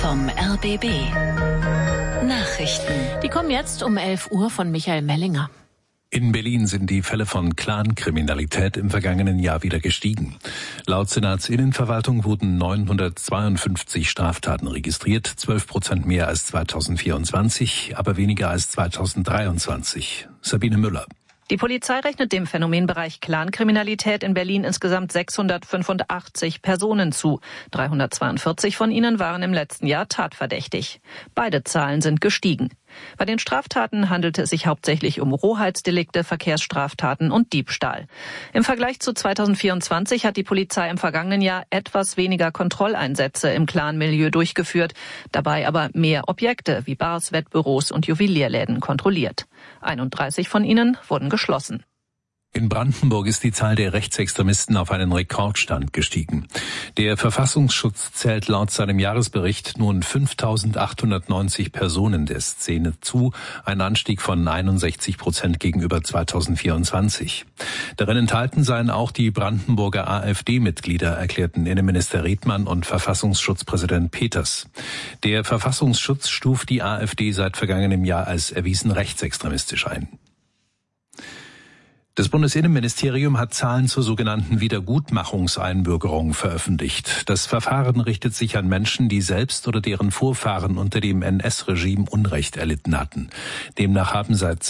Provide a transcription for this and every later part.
vom RBB. Nachrichten. Die kommen jetzt um 11 Uhr von Michael Mellinger. In Berlin sind die Fälle von Clankriminalität im vergangenen Jahr wieder gestiegen. Laut Senatsinnenverwaltung wurden 952 Straftaten registriert, 12% mehr als 2024, aber weniger als 2023. Sabine Müller. Die Polizei rechnet dem Phänomenbereich Clankriminalität in Berlin insgesamt 685 Personen zu. 342 von ihnen waren im letzten Jahr tatverdächtig. Beide Zahlen sind gestiegen. Bei den Straftaten handelte es sich hauptsächlich um Rohheitsdelikte, Verkehrsstraftaten und Diebstahl. Im Vergleich zu 2024 hat die Polizei im vergangenen Jahr etwas weniger Kontrolleinsätze im Clan-Milieu durchgeführt, dabei aber mehr Objekte wie Bars, Wettbüros und Juwelierläden kontrolliert. 31 von ihnen wurden geschlossen. In Brandenburg ist die Zahl der Rechtsextremisten auf einen Rekordstand gestiegen. Der Verfassungsschutz zählt laut seinem Jahresbericht nun 5.890 Personen der Szene zu, ein Anstieg von 61% gegenüber 2024. Darin enthalten seien auch die Brandenburger AfD-Mitglieder, erklärten Innenminister Redmann und Verfassungsschutzpräsident Peters. Der Verfassungsschutz stuft die AfD seit vergangenem Jahr als erwiesen rechtsextremistisch ein. Das Bundesinnenministerium hat Zahlen zur sogenannten Wiedergutmachungseinbürgerung veröffentlicht. Das Verfahren richtet sich an Menschen, die selbst oder deren Vorfahren unter dem NS-Regime Unrecht erlitten hatten. Demnach haben seit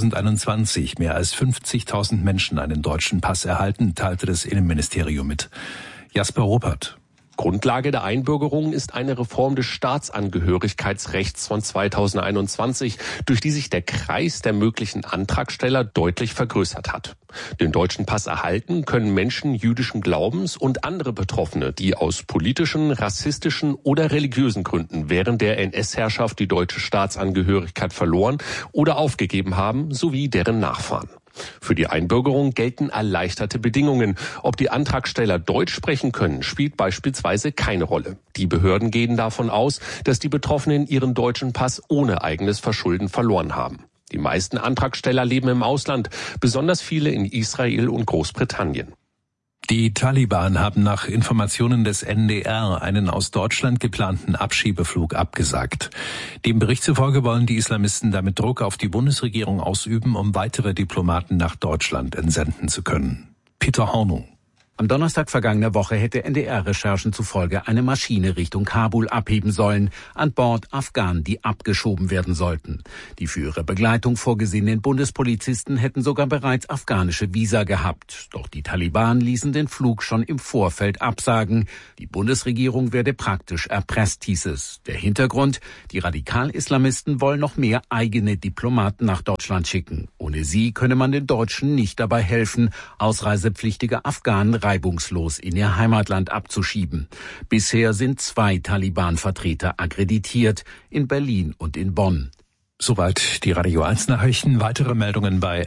2021 mehr als 50.000 Menschen einen deutschen Pass erhalten, teilte das Innenministerium mit. Jasper Ruppert. Grundlage der Einbürgerung ist eine Reform des Staatsangehörigkeitsrechts von 2021, durch die sich der Kreis der möglichen Antragsteller deutlich vergrößert hat. Den deutschen Pass erhalten können Menschen jüdischen Glaubens und andere Betroffene, die aus politischen, rassistischen oder religiösen Gründen während der NS-Herrschaft die deutsche Staatsangehörigkeit verloren oder aufgegeben haben, sowie deren Nachfahren. Für die Einbürgerung gelten erleichterte Bedingungen. Ob die Antragsteller Deutsch sprechen können, spielt beispielsweise keine Rolle. Die Behörden gehen davon aus, dass die Betroffenen ihren deutschen Pass ohne eigenes Verschulden verloren haben. Die meisten Antragsteller leben im Ausland, besonders viele in Israel und Großbritannien. Die Taliban haben nach Informationen des NDR einen aus Deutschland geplanten Abschiebeflug abgesagt. Dem Bericht zufolge wollen die Islamisten damit Druck auf die Bundesregierung ausüben, um weitere Diplomaten nach Deutschland entsenden zu können. Peter Hornung. Am Donnerstag vergangener Woche hätte NDR-Recherchen zufolge eine Maschine Richtung Kabul abheben sollen, an Bord Afghanen, die abgeschoben werden sollten. Die für ihre Begleitung vorgesehenen Bundespolizisten hätten sogar bereits afghanische Visa gehabt. Doch die Taliban ließen den Flug schon im Vorfeld absagen. Die Bundesregierung werde praktisch erpresst, hieß es. Der Hintergrund: Die Radikal-Islamisten wollen noch mehr eigene Diplomaten nach Deutschland schicken. Ohne sie könne man den Deutschen nicht dabei helfen, ausreisepflichtige Afghanen reibungslos in ihr Heimatland abzuschieben. Bisher sind 2 Taliban-Vertreter akkreditiert, in Berlin und in Bonn. Soweit die Radio 1 Nachrichten. Weitere Meldungen bei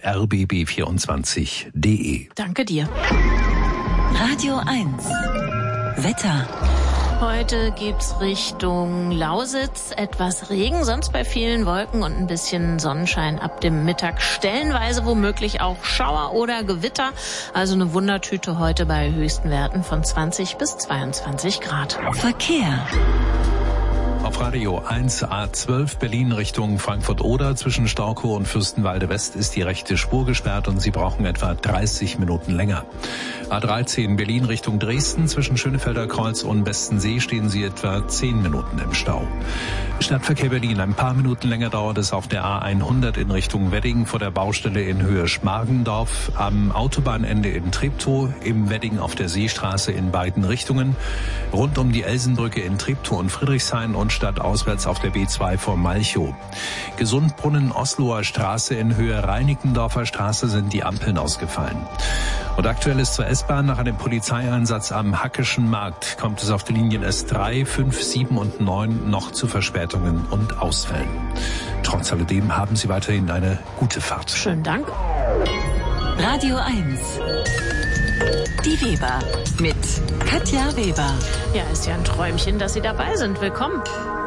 rbb24.de. Danke dir. Radio 1. Wetter. Heute geht's Richtung Lausitz, etwas Regen, sonst bei vielen Wolken und ein bisschen Sonnenschein ab dem Mittag. Stellenweise womöglich auch Schauer oder Gewitter. Also eine Wundertüte heute bei höchsten Werten von 20 bis 22 Grad. Verkehr. Auf Radio 1 A12 Berlin Richtung Frankfurt-Oder zwischen Staukow und Fürstenwalde West ist die rechte Spur gesperrt und Sie brauchen etwa 30 Minuten länger. A13 Berlin Richtung Dresden zwischen Schönefelder Kreuz und Bestensee stehen Sie etwa 10 Minuten im Stau. Stadtverkehr Berlin, ein paar Minuten länger dauert es auf der A100 in Richtung Wedding vor der Baustelle in Höhe Schmargendorf, am Autobahnende in Treptow, im Wedding auf der Seestraße in beiden Richtungen, rund um die Elsenbrücke in Treptow und Friedrichshain und stadtauswärts auf der B2 vor Malchow. Gesundbrunnen Osloer Straße in Höhe Reinickendorfer Straße sind die Ampeln ausgefallen. Und aktuell ist zur S-Bahn nach einem Polizeieinsatz am Hackischen Markt kommt es auf die Linien S3, 5, 7 und 9 noch zu Verspätungen und Ausfällen. Trotz alledem haben Sie weiterhin eine gute Fahrt. Schönen Dank. Radio 1. Die Weber mit Katja Weber. Ja, ist ja ein Träumchen, dass Sie dabei sind. Willkommen.